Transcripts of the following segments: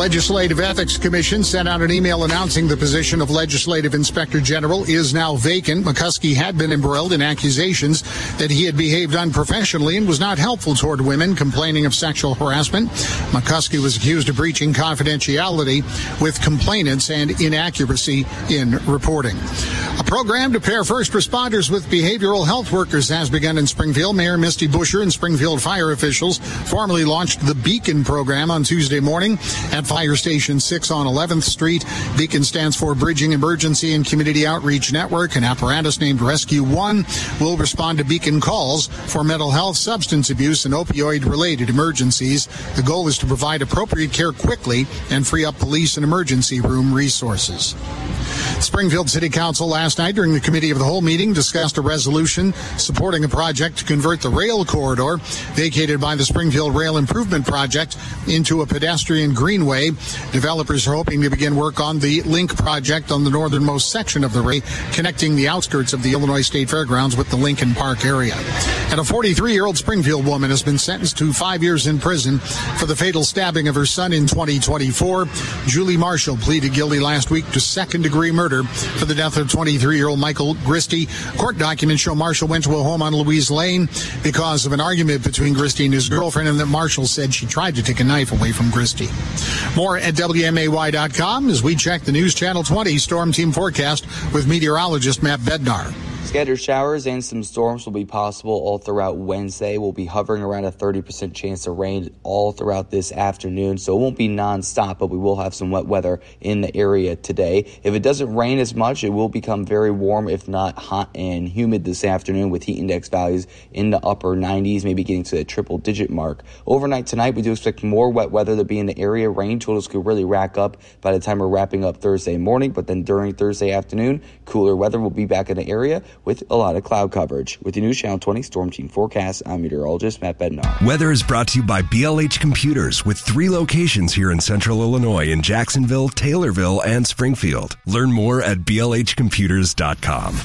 Legislative Ethics Commission sent out an email announcing the position of Legislative Inspector General is now vacant. McCuskey had been embroiled in accusations that he had behaved unprofessionally and was not helpful toward women complaining of sexual harassment. McCuskey was accused of breaching confidentiality with complainants and inaccuracy in reporting. A program to pair first responders with behavioral health workers has begun in Springfield. Mayor Misty Buscher and Springfield fire officials formally launched the Beacon program on Tuesday morning at Fire Station 6 on 11th Street. Beacon stands for Bridging Emergency and Community Outreach Network. An apparatus named Rescue One will respond to Beacon calls for mental health, substance abuse, and opioid-related emergencies. The goal is to provide appropriate care quickly and free up police and emergency room resources. Springfield City Council last night during the Committee of the Whole meeting discussed a resolution supporting a project to convert the rail corridor vacated by the Springfield Rail Improvement Project into a pedestrian greenway. Developers are hoping to begin work on the Link project on the northernmost section of the railway, connecting the outskirts of the Illinois State Fairgrounds with the Lincoln Park area. And a 43-year-old Springfield woman has been sentenced to 5 years in prison for the fatal stabbing of her son in 2024. Julie Marshall pleaded guilty last week to second-degree murder for the death of 23-year-old Michael Gristy. Court documents show Marshall went to a home on Louise Lane because of an argument between Gristy and his girlfriend, and that Marshall said she tried to take a knife away from Gristy. More at WMAY.com as we check the News Channel 20 Storm Team forecast with meteorologist Matt Bednar. Scattered showers and some storms will be possible all throughout Wednesday. We'll be hovering around a 30% chance of rain all throughout this afternoon, so it won't be nonstop, but we will have some wet weather in the area today. If it doesn't rain as much, it will become very warm, if not hot and humid this afternoon, with heat index values in the upper 90s, maybe getting to the triple-digit mark. Overnight tonight, we do expect more wet weather to be in the area. Rain totals could really rack up by the time we're wrapping up Thursday morning, but then during Thursday afternoon, cooler weather will be back in the area with a lot of cloud coverage. With the News Channel 20 Storm Team forecast, I'm meteorologist Matt Bednar. Weather is brought to you by BLH Computers with 3 locations here in Central Illinois in Jacksonville, Taylorville, and Springfield. Learn more at blhcomputers.com.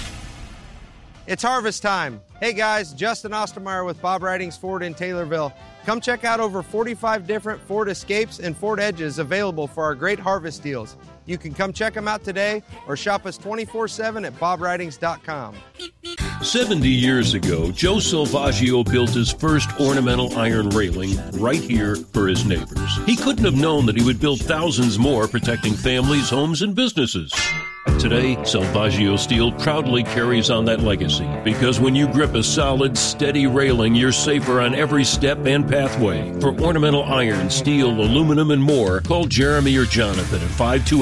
It's harvest time. Hey guys, Justin Ostermeyer with Bob Ridings Ford in Taylorville. Come check out over 45 different Ford Escapes and Ford Edges available for our great harvest deals. You can come check them out today or shop us 24/7 at bobridings.com. 70 years ago, Joe Salvaggio built his first ornamental iron railing right here for his neighbors. He couldn't have known that he would build thousands more, protecting families, homes, and businesses. Today, Salvaggio Steel proudly carries on that legacy, because when you grip a solid, steady railing, you're safer on every step and pathway. For ornamental iron, steel, aluminum, and more, call Jeremy or Jonathan at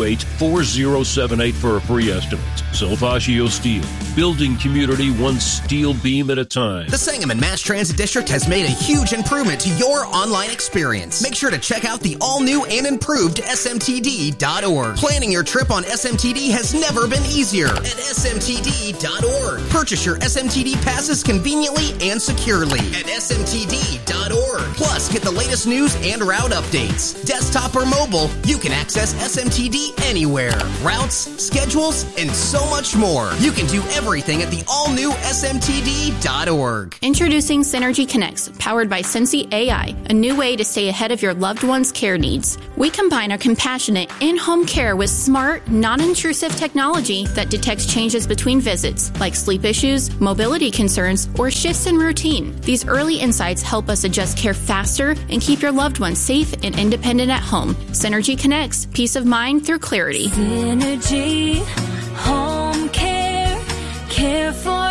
528-4078 for a free estimate. Salvaggio Steel, building community one steel beam at a time. The Sangamon Mass Transit District has made a huge improvement to your online experience. Make sure to check out the all-new and improved smtd.org. Planning your trip on SMTD has never been easier at smtd.org. Purchase your SMTD passes conveniently and securely at smtd.org. Plus, get the latest news and route updates. Desktop or mobile, you can access SMTD anywhere. Routes, schedules, and so much more. You can do everything at the all-new smtd.org. Introducing Synergy Connects, powered by Sensi AI, a new way to stay ahead of your loved one's care needs. We combine our compassionate in-home care with smart, non-intrusive technology that detects changes between visits, like sleep issues, mobility concerns, or shifts in routine. These early insights help us adjust care faster and keep your loved ones safe and independent at home. Synergy Connects, peace of mind through clarity. Synergy, home care, care for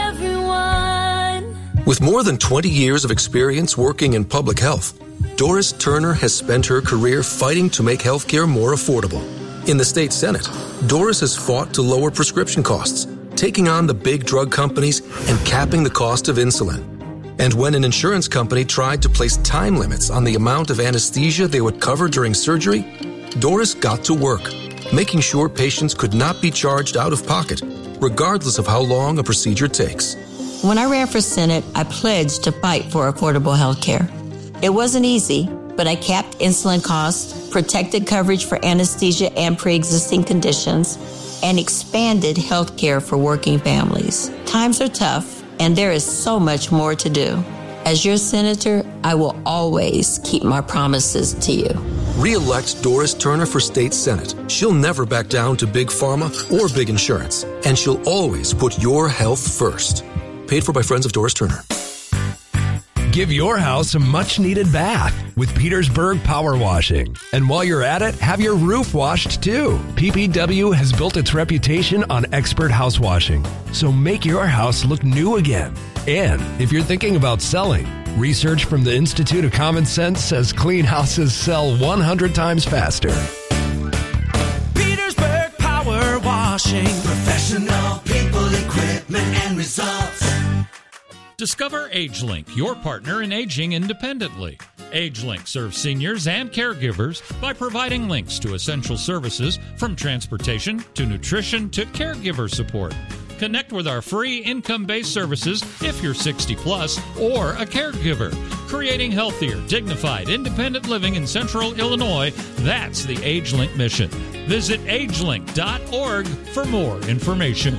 everyone. With more than 20 years of experience working in public health, Doris Turner has spent her career fighting to make healthcare more affordable. In the state Senate, Doris has fought to lower prescription costs, taking on the big drug companies and capping the cost of insulin. And when an insurance company tried to place time limits on the amount of anesthesia they would cover during surgery, Doris got to work, making sure patients could not be charged out of pocket, regardless of how long a procedure takes. When I ran for Senate, I pledged to fight for affordable health care. It wasn't easy, but I capped insulin costs, protected coverage for anesthesia and pre-existing conditions, and expanded health care for working families. Times are tough, and there is so much more to do. As your senator, I will always keep my promises to you. Re-elect Doris Turner for State Senate. She'll never back down to big pharma or big insurance, and she'll always put your health first. Paid for by Friends of Doris Turner. Give your house a much-needed bath with Petersburg Power Washing. And while you're at it, have your roof washed too. PPW has built its reputation on expert house washing. So make your house look new again. And if you're thinking about selling, research from the Institute of Common Sense says clean houses sell 100 times faster. Petersburg Power Washing. Professional people, equipment, and results. Discover AgeLink, your partner in aging independently. AgeLink serves seniors and caregivers by providing links to essential services from transportation to nutrition to caregiver support. Connect with our free income-based services if you're 60 plus or a caregiver. Creating healthier, dignified, independent living in Central Illinois, that's the AgeLink mission. Visit agelink.org for more information.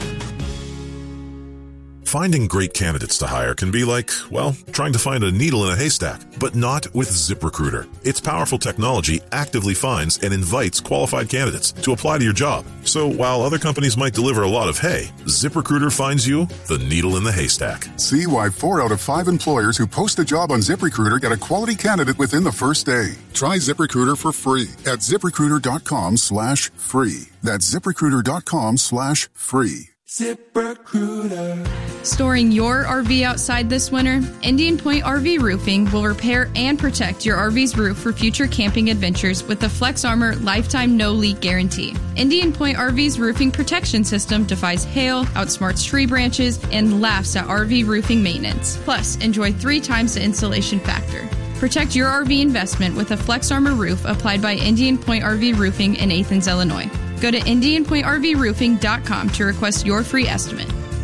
Finding great candidates to hire can be like, well, trying to find a needle in a haystack, but not with ZipRecruiter. Its powerful technology actively finds and invites qualified candidates to apply to your job. So while other companies might deliver a lot of hay, ZipRecruiter finds you the needle in the haystack. See why 4 out of 5 employers who post a job on ZipRecruiter get a quality candidate within the first day. Try ZipRecruiter for free at ZipRecruiter.com/free. That's ZipRecruiter.com/free. ZipRecruiter. Storing your RV outside this winter? Indian Point RV Roofing will repair and protect your RV's roof for future camping adventures with the Flex Armor Lifetime No Leak Guarantee. Indian Point RV's roofing protection system defies hail, outsmarts tree branches, and laughs at RV roofing maintenance. Plus, enjoy 3 times the insulation factor. Protect your RV investment with a Flex Armor roof applied by Indian Point RV Roofing in Athens, Illinois. Go to IndianPointRVRoofing.com to request your free estimate.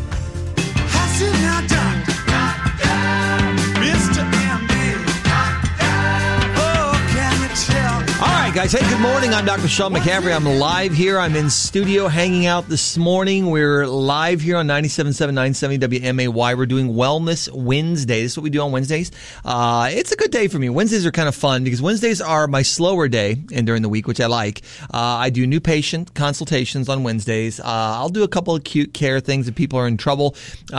All right, guys. Hey, good morning. I'm Dr. Sean McCaffrey. I'm live here. I'm in studio hanging out this morning. We're live here on 97.7, 970 WMAY. We're doing Wellness Wednesday. This is what we do on Wednesdays. It's a good day for me. Wednesdays are kind of fun because Wednesdays are my slower day and during the week, which I like. I do new patient consultations on Wednesdays. I'll do a couple of acute care things if people are in trouble.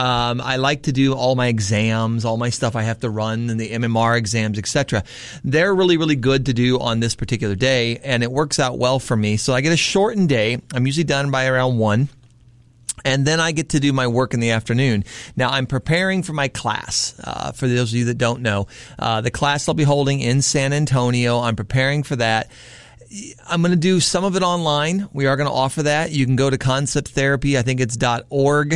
I like to do all my exams, all my stuff I have to run, and the MMR exams, etc. They're really, really good to do on this particular day, and it works out well for me. So I get a shortened day. I'm usually done by around 1. And then I get to do my work in the afternoon. Now, I'm preparing for my class. For those of you that don't know, the class I'll be holding in San Antonio, I'm preparing for that. I'm going to do some of it online. We are going to offer that. You can go to Concept Therapy. I think it's .org.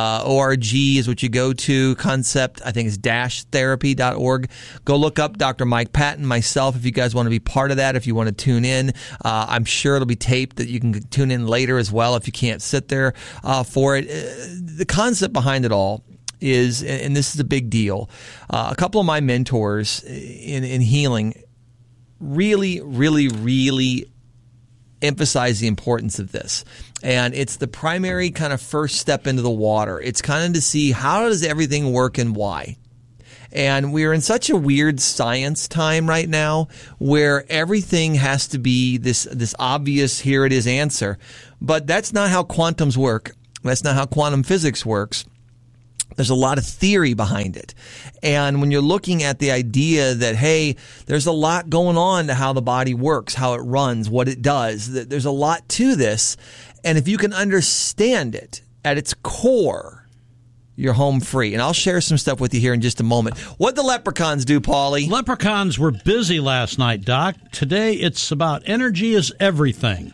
ORG is what you go to. Concept, I think it's -therapy.org. Go look up Dr. Mike Patton, myself, if you guys want to be part of that, if you want to tune in. I'm sure it'll be taped that you can tune in later as well if you can't sit there for it. The concept behind it all is, and this is a big deal, a couple of my mentors in healing really, really, really emphasize the importance of this. And it's the primary kind of first step into the water. It's kind of to see how does everything work and why. And we're in such a weird science time right now where everything has to be this obvious, here it is answer. But that's not how quantums work. That's not how quantum physics works. There's a lot of theory behind it. And when you're looking at the idea that, hey, there's a lot going on to how the body works, how it runs, what it does, there's a lot to this. And if you can understand it at its core, you're home free. And I'll share some stuff with you here in just a moment. What'd the leprechauns do, Paulie? Leprechauns were busy last night, Doc. Today it's about energy is everything.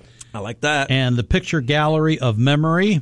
I like that. And the picture gallery of memory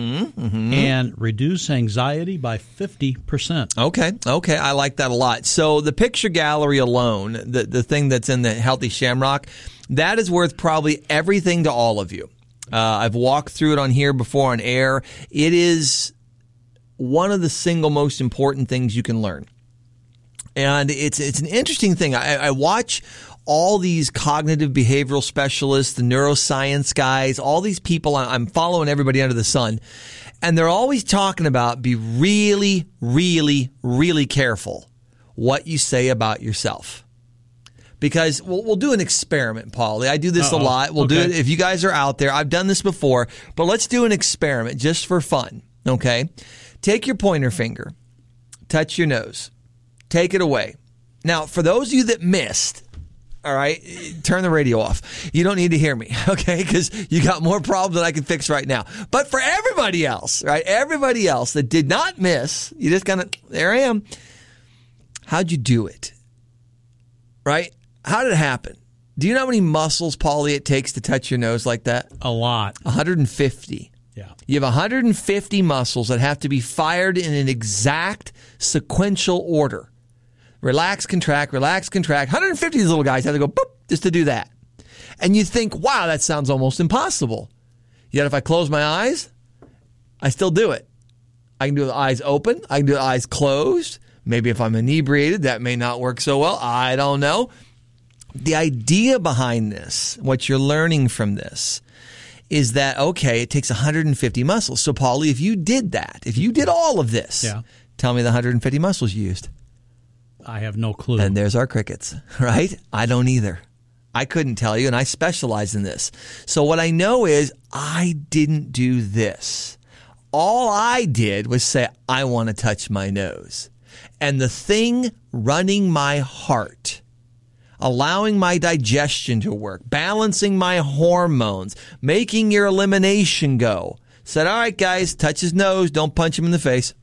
and reduce anxiety by 50%. Okay. I like that a lot. So the picture gallery alone, the thing that's in the Healthy Shamrock, that is worth probably everything to all of you. I've walked through it on here before on air. It is one of the single most important things you can learn. And it's an interesting thing. I watch all these cognitive behavioral specialists, the neuroscience guys, all these people. I'm following everybody under the sun. And they're always talking about be really, really, really careful what you say about yourself. because we'll do an experiment, Paulie. I do this a lot. We'll do it if you guys are out there. I've done this before, but let's do an experiment just for fun, okay? Take your pointer finger, touch your nose, take it away. Now, for those of you that missed, all right, turn the radio off. You don't need to hear me, okay? Because you got more problems than I can fix right now. But for everybody else, right, everybody else that did not miss, you just kind of, there I am. How'd you do it? Right? How did it happen? Do you know how many muscles, Paulie, it takes to touch your nose like that? A lot. 150. Yeah. You have 150 muscles that have to be fired in an exact sequential order. Relax, contract, relax, contract. 150 of these little guys have to go boop just to do that. And you think, wow, that sounds almost impossible. Yet if I close my eyes, I still do it. I can do it with eyes open. I can do it with eyes closed. Maybe if I'm inebriated, that may not work so well. I don't know. The idea behind this, what you're learning from this, is that, okay, it takes 150 muscles. So, Paulie, if you did that, if you did all of this, tell me the 150 muscles you used. I have no clue. And there's our crickets, right? I don't either. I couldn't tell you, and I specialize in this. So what I know is I didn't do this. All I did was say, I want to touch my nose. And the thing running my heart, allowing my digestion to work, balancing my hormones, making your elimination go, said, all right, guys, touch his nose. Don't punch him in the face.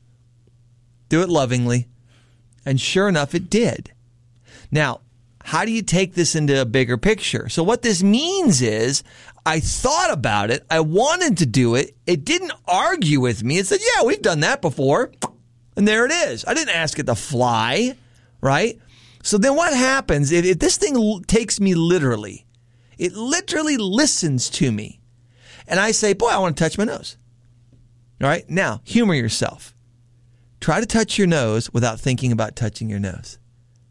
Do it lovingly. And sure enough, it did. Now, how do you take this into a bigger picture? So what this means is I thought about it. I wanted to do it. It didn't argue with me. It said, yeah, we've done that before. And there it is. I didn't ask it to fly, right? So then what happens if this thing takes me literally? It literally listens to me. And I say, boy, I want to touch my nose. All right? Now, humor yourself. Try to touch your nose without thinking about touching your nose.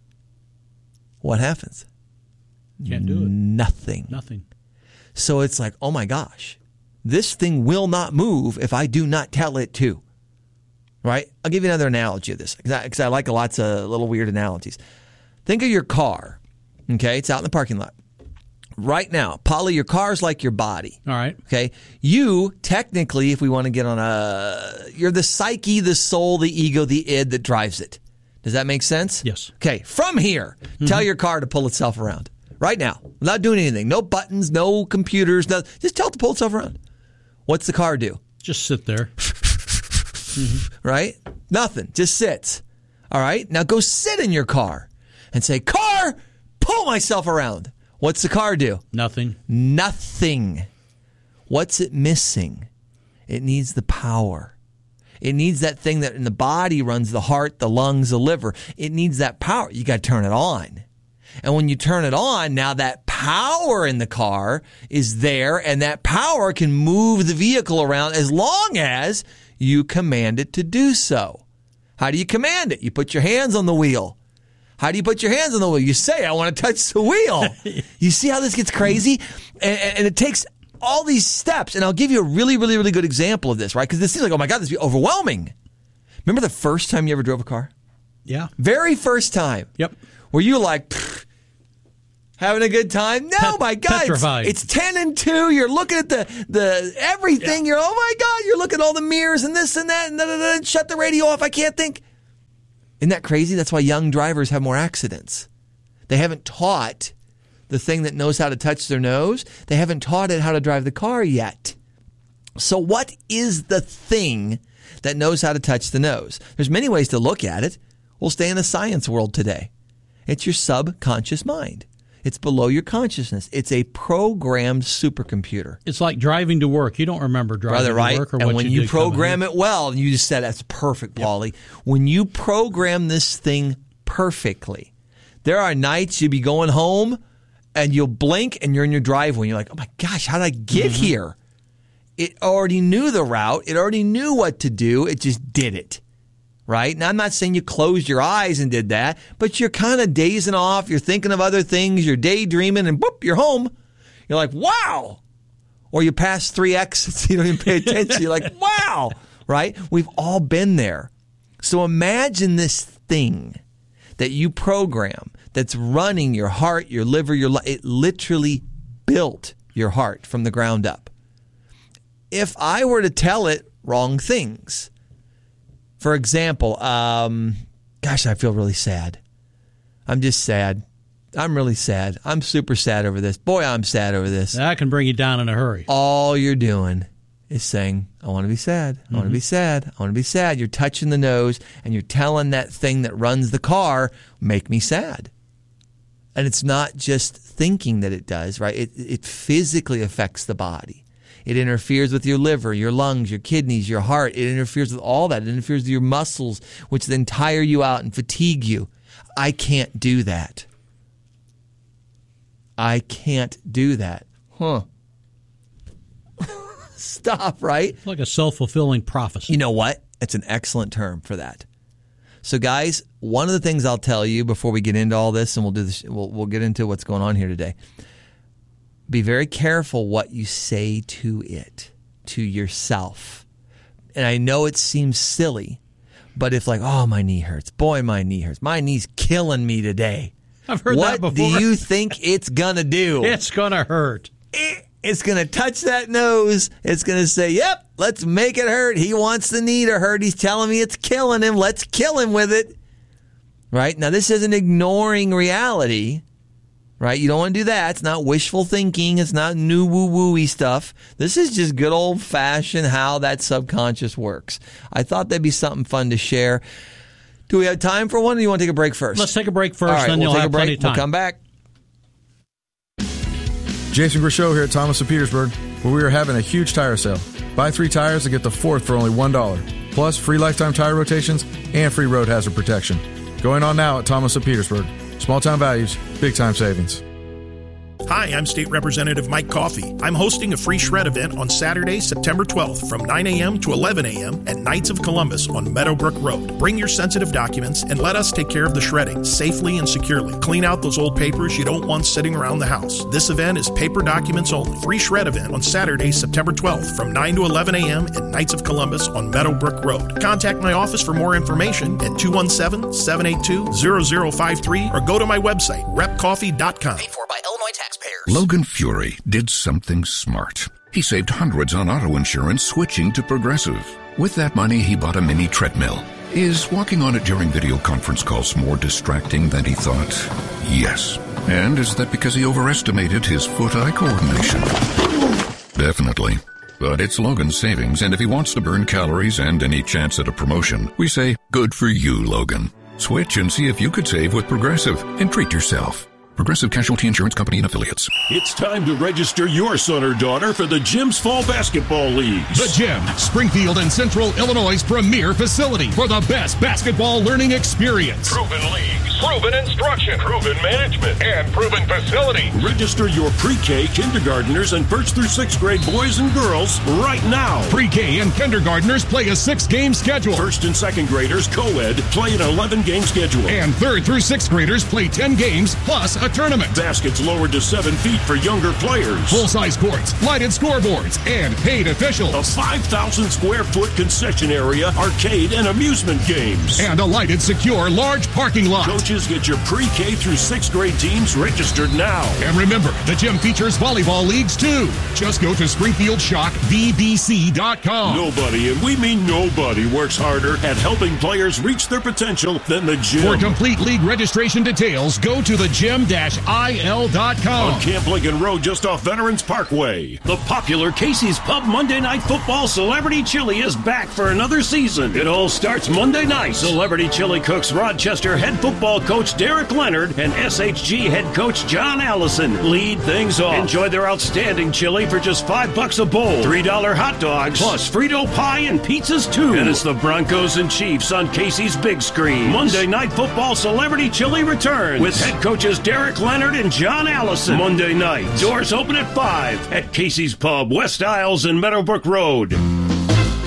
What happens? Can't do it. Nothing. So it's like, oh my gosh, this thing will not move if I do not tell it to. Right? I'll give you another analogy of this because I like lots of little weird analogies. Think of your car. Okay? It's out in the parking lot. Right now, Paulie, your car's like your body. All right. Okay. You, technically, if we want to get on you're the psyche, the soul, the ego, the id that drives it. Does that make sense? Yes. Okay. From here, tell your car to pull itself around. Right now. Without doing anything. No buttons, no computers, just tell it to pull itself around. What's the car do? Just sit there. Right? Nothing. Just sits. All right. Now go sit in your car and say, car, pull myself around. What's the car do? Nothing. What's it missing? It needs the power. It needs that thing that in the body runs the heart, the lungs, the liver. It needs that power. You got to turn it on. And when you turn it on, now that power in the car is there, and that power can move the vehicle around as long as you command it to do so. How do you command it? You put your hands on the wheel. How do you put your hands on the wheel? You say, I want to touch the wheel. You see how this gets crazy? And it takes all these steps. And I'll give you a really, really, really good example of this, right? Because this seems like, oh my God, this would be overwhelming. Remember the first time you ever drove a car? Yeah. Very first time. Yep. Were you like, having a good time? No, my God. Petrified. It's 10 and 2. You're looking at the everything. Yeah. You're, oh my God, you're looking at all the mirrors and this and that. And shut the radio off. I can't think. Isn't that crazy? That's why young drivers have more accidents. They haven't taught the thing that knows how to touch their nose. They haven't taught it how to drive the car yet. So what is the thing that knows how to touch the nose? There's many ways to look at it. We'll stay in the science world today. It's your subconscious mind. It's below your consciousness. It's a programmed supercomputer. It's like driving to work. You don't remember driving to work or what you did. And when you program it well, and you just said that's perfect, Paulie. Yep. When you program this thing perfectly, there are nights you'll be going home and you'll blink and you're in your driveway and you're like, oh my gosh, how did I get here? It already knew the route. It already knew what to do. It just did it. Right? Now, I'm not saying you closed your eyes and did that, but you're kind of dazing off. You're thinking of other things. You're daydreaming, and boop, you're home. You're like, wow. Or you pass 3 exits. You don't even pay attention. You're like, wow. Right? We've all been there. So imagine this thing that you program that's running your heart, your liver, it literally built your heart from the ground up. If I were to tell it wrong things, for example, gosh, I feel really sad. I'm just sad. I'm really sad. I'm super sad over this. Boy, I'm sad over this. That can bring you down in a hurry. All you're doing is saying, I want to be sad. I want to be sad. I want to be sad. You're touching the nose and you're telling that thing that runs the car, make me sad. And it's not just thinking that it does, right? It physically affects the body. It interferes with your liver, your lungs, your kidneys, your heart. It interferes with all that. It interferes with your muscles, which then tire you out and fatigue you. I can't do that. I can't do that. Stop, right? It's like a self-fulfilling prophecy. You know what? It's an excellent term for that. So, guys, one of the things I'll tell you before we get into all this, and we'll do this, we'll get into what's going on here today. Be very careful what you say to it, to yourself. And I know it seems silly, but if like, oh, my knee hurts. Boy, my knee hurts. My knee's killing me today. I've heard that before. What do you think it's going to do? It's going to hurt. It's going to touch that nose. It's going to say, yep, let's make it hurt. He wants the knee to hurt. He's telling me it's killing him. Let's kill him with it. Right? Now, this isn't ignoring reality. Right? You don't want to do that. It's not wishful thinking. It's not new woo-woo-y stuff. This is just good old-fashioned how that subconscious works. I thought that'd be something fun to share. Do we have time for one, or do you want to take a break first? Let's take a break first, all right, then we'll you'll take have a break. plenty of time. We'll come back. Jason Grishow here at Thomas of Petersburg, where we are having a huge tire sale. Buy 3 tires and get the 4th for only $1. Plus, free lifetime tire rotations and free road hazard protection. Going on now at Thomas of Petersburg. Small town values, big time savings. Hi, I'm State Representative Mike Coffey. I'm hosting a free shred event on Saturday, September 12th from 9 a.m. to 11 a.m. at Knights of Columbus on Meadowbrook Road. Bring your sensitive documents and let us take care of the shredding safely and securely. Clean out those old papers you don't want sitting around the house. This event is paper documents only. Free shred event on Saturday, September 12th from 9 to 11 a.m. at Knights of Columbus on Meadowbrook Road. Contact my office for more information at 217-782-0053 or go to my website, repcoffee.com. Paid for by Illinois taxpayers. Logan Fury did something smart. He saved hundreds on auto insurance switching to Progressive. With that money, he bought a mini treadmill. Is walking on it during video conference calls more distracting than he thought? Yes. And is that because he overestimated his foot-eye coordination? Definitely. But it's Logan's savings, and if he wants to burn calories and any chance at a promotion, we say, good for you, Logan. Switch and see if you could save with Progressive and treat yourself. Progressive Casualty Insurance Company and Affiliates. It's time to register your son or daughter for the Gym's Fall Basketball Leagues. The Gym, Springfield and Central Illinois' premier facility for the best basketball learning experience. Proven leagues, proven instruction, proven management, and proven facilities. Register your pre-K, kindergartners, and 1st through 6th grade boys and girls right now. Pre-K and kindergartners play a 6-game schedule. 1st and 2nd graders, co-ed, play an 11-game schedule. And 3rd through 6th graders play 10 games plus a tournament. Baskets lowered to 7 feet for younger players. Full-size courts, lighted scoreboards, and paid officials. A 5,000 square foot concession area, arcade, and amusement games. And a lighted, secure, large parking lot. Coaches, get your pre-K through 6th grade teams registered now. And remember, the gym features volleyball leagues too. Just go to SpringfieldShockVBC.com. Nobody, and we mean nobody, works harder at helping players reach their potential than the gym. For complete league registration details, go to thegym-il.com. On Camp Lincoln Road, just off Veterans Parkway. The popular Casey's Pub Monday Night Football Celebrity Chili is back for another season. It all starts Monday night. Celebrity Chili cooks Rochester head football coach Derek Leonard and SHG head coach John Allison lead things off. Enjoy their outstanding chili for just $5 a bowl. $3 hot dogs, plus Frito pie and pizzas too. And it's the Broncos and Chiefs on Casey's big screen. Monday Night Football Celebrity Chili returns with head coaches Derek Leonard and John Allison. Monday night. Doors open at 5 at Casey's Pub, West Isles and Meadowbrook Road.